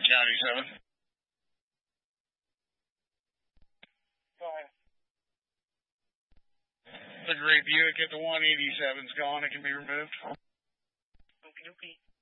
County 7. Fine. The gray Buick at the 187's gone. It can be removed. Okie dokie.